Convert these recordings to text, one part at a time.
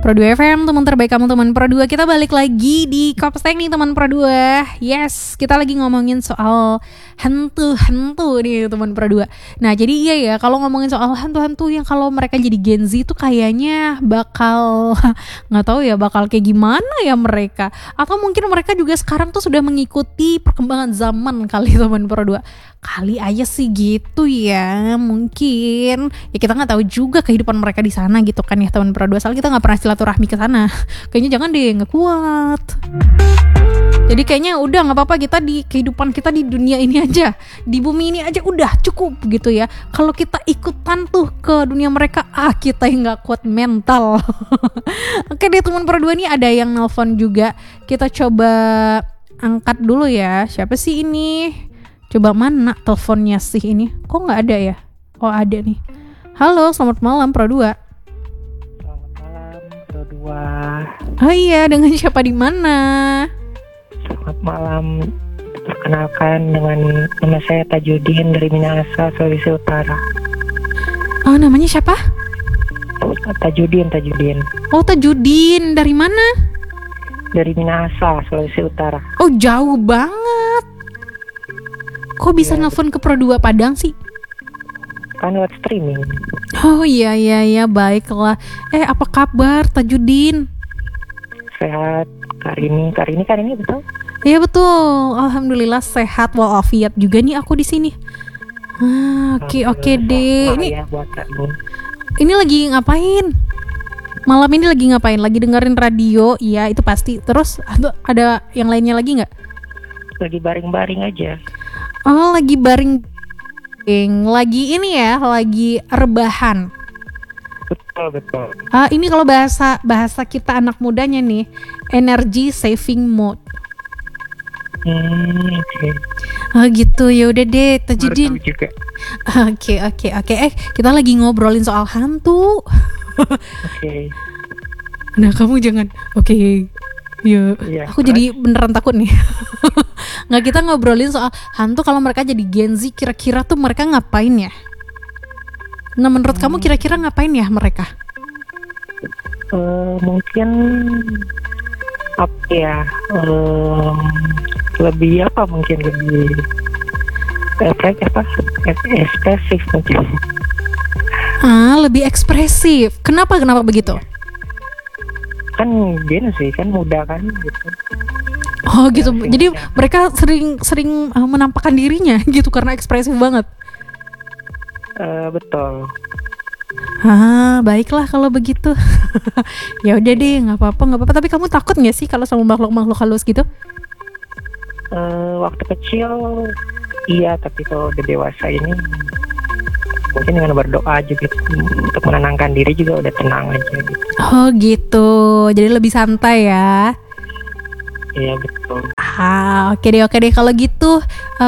Pro 2 FM, teman terbaik kamu teman Pro 2. Kita balik lagi di Kopstek nih teman Pro 2. Yes, kita lagi ngomongin soal hantu-hantu nih teman Pro 2. Nah jadi iya ya, kalau ngomongin soal hantu-hantu yang kalau mereka jadi Gen Z tuh kayaknya bakal gak tahu ya bakal kayak gimana ya mereka. Atau mungkin mereka juga sekarang tuh sudah mengikuti perkembangan zaman kali teman Pro 2. Kali aja sih gitu ya, mungkin ya kita nggak tahu juga kehidupan mereka di sana gitu kan ya teman Pro 2, soal kita nggak pernah silaturahmi ke sana. Kayaknya jangan deh, nggak kuat. Jadi kayaknya udah nggak apa-apa, kita di kehidupan kita di dunia ini aja, di bumi ini aja udah cukup gitu ya. Kalau kita ikutan tuh ke dunia mereka, kita yang nggak kuat mental. Oke deh teman Pro 2, nih ada yang nelpon juga, kita coba angkat dulu ya. Siapa sih ini? Coba mana teleponnya sih ini? Kok nggak ada ya? Oh ada nih. Halo, selamat malam Pro 2. Selamat malam Pro 2. Oh iya, dengan siapa di mana? Selamat malam. Perkenalkan dengan nama saya Tajudin dari Minahasa, Sulawesi Utara. Oh, namanya siapa? Tajudin. Oh, Tajudin. Dari mana? Dari Minahasa, Sulawesi Utara. Oh, jauh banget. Kok bisa nelfon ke Pro 2 Padang sih? Kan lewat streaming. Oh iya, baiklah. Apa kabar Tajudin? Sehat. Karini betul? Iya betul. Alhamdulillah sehat walafiat juga nih aku di sini. Oke deh. Ini lagi ngapain? Malam ini lagi ngapain? Lagi dengerin radio? Iya itu pasti. Terus ada yang lainnya lagi nggak? Lagi baring-baring aja. Oh lagi baring. Lagi ini ya, lagi rebahan. Betul. Ini kalau bahasa kita anak mudanya nih, energy saving mode. Okay. Oh gitu, ya udah deh Tajudin. Oke. Kita lagi ngobrolin soal hantu. Oke. Nah kamu jangan. Oke. Ya, aku jadi beneran takut nih. Nggak, kita ngobrolin soal hantu kalau mereka jadi Gen Z, kira-kira tuh mereka ngapain ya? Nah menurut kamu kira-kira ngapain ya mereka? Mungkin apa ya? Lebih ekspresif mungkin. Lebih ekspresif. Kenapa begitu? Kan gini sih, kan muda kan gitu. Oh gitu. Jadi mereka sering menampakkan dirinya gitu karena ekspresif banget. Betul. Baiklah kalau begitu. Ya udah deh, nggak apa-apa. Tapi kamu takut nggak sih kalau sama makhluk halus gitu? Waktu kecil iya, tapi kalau udah dewasa ini mungkin dengan berdoa juga untuk menenangkan diri juga udah tenang aja gitu. Oh gitu, jadi lebih santai ya. Iya betul. Oke deh kalau gitu.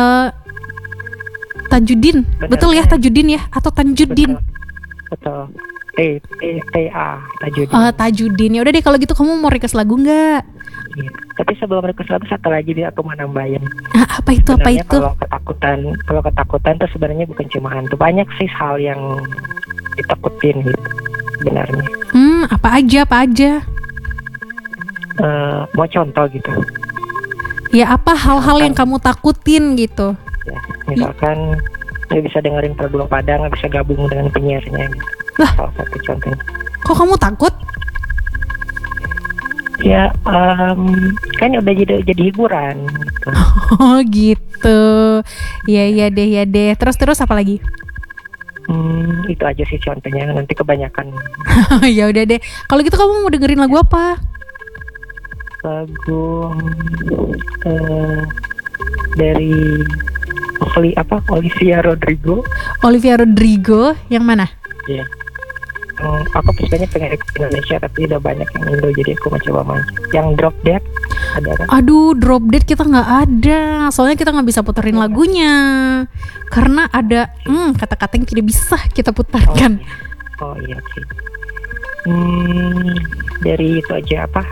Tajudin, betul ya Tajudin ya atau Tanjudin? Betul. T-A Tajudin. Tajudin. Ya udah deh kalau gitu, kamu mau request lagu nggak? Iya. Tapi sebelum request lagu satu lagi dia aku mau nambahin. Apa itu? Kalau ketakutan tuh sebenarnya bukan cuma hantu, banyak sih hal yang ditakutin gitu sebenarnya. Apa aja? Mau contoh gitu. Ya apa hal-hal yang kamu takutin gitu? Ya, misalkan nggak bisa dengerin Pro 2 Padang, nggak bisa gabung dengan penyiarnya gitu. Salah satu contohnya. Kok kamu takut? Ya kan udah jadi hiburan gitu. Oh gitu. Ya deh. Terus apa lagi? Itu aja sih contohnya, nanti kebanyakan. Ya udah deh. Kalau gitu kamu mau dengerin lagu apa? Lagu dari Olivia Rodrigo yang mana? Iya. Aku sebenarnya pengen ke Indonesia tapi udah banyak yang Indo, jadi aku mau coba main. Yang Drop Dead ada kan? Aduh, Drop Dead kita nggak ada, soalnya kita nggak bisa puterin lagunya karena ada kata-kata yang tidak bisa kita putarkan. Oh iya sih. Dari itu aja apa?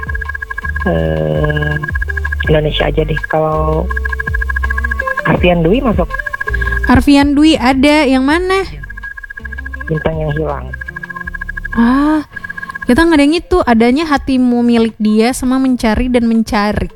Indonesia aja deh. Kalau Arfian Dwi masuk. Arfian Dwi ada yang mana? Bintang yang hilang. Kita nggak ada yang itu, adanya hatimu milik dia sama mencari dan mencari.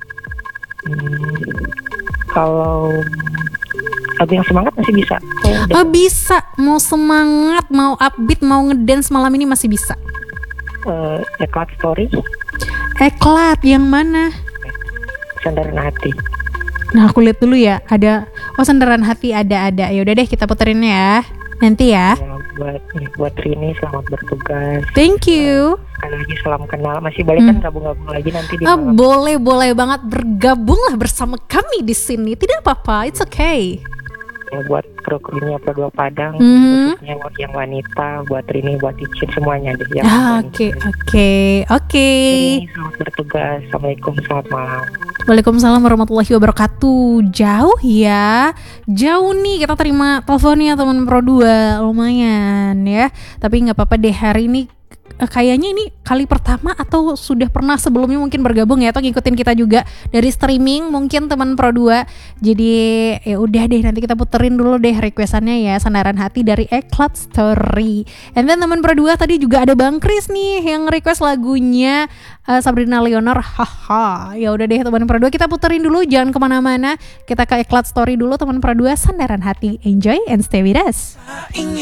Kalau lagu yang semangat masih bisa. Oh bisa, mau semangat, mau upbeat, mau ngedance malam ini masih bisa. Eklat Story. Eklat yang mana? Sandaran Hati. Nah aku lihat dulu ya, ada. Oh Sandaran Hati ada. Ya udah deh kita puterin ya. Nanti ya. Buat Rini selamat bertugas. Thank you. Sekali lagi salam kenal. Masih boleh kan gabung-gabung lagi nanti di malam. Boleh banget, bergabunglah bersama kami di sini. Tidak apa-apa, it's okay. Ya, buat kru-krunya Pro 2 Padang, khususnya buat yang wanita, buat Rini, buat Icin semuanya deh. Oke. Rini selamat bertugas. Assalamualaikum, selamat malam. Waalaikumsalam warahmatullahi wabarakatuh. Jauh ya, jauh nih kita terima teleponnya teman Pro 2, lumayan ya. Tapi nggak apa-apa deh, hari ini kayaknya ini kali pertama atau sudah pernah sebelumnya mungkin bergabung ya atau ngikutin kita juga dari streaming mungkin teman Pro 2. Jadi ya udah deh, nanti kita puterin dulu deh requestannya ya, Sandaran Hati dari Eklat Story. And then teman Pro 2 tadi juga ada Bang Kris nih yang request lagunya Sabrina Leonor. Haha. Ya udah deh teman Pro 2, kita puterin dulu, jangan kemana-mana. Kita ke Eklat Story dulu teman Pro 2, Sandaran Hati. Enjoy and stay with us.